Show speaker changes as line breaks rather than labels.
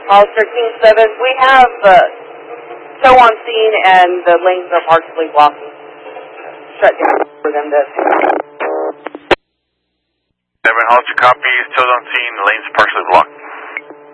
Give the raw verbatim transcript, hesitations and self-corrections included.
Call thirteen seven. We have uh, tow on scene and the lanes are partially blocked. Shut down for them to...
seven, Hollister copies, tow's on scene, lanes partially blocked.